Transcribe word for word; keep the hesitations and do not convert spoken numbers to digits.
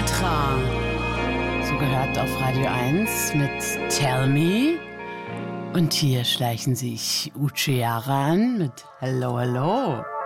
Sinatra. So gehört auf Radio eins mit Tell Me. Und hier schleichen sich Uche Jara an mit Hello, Hello.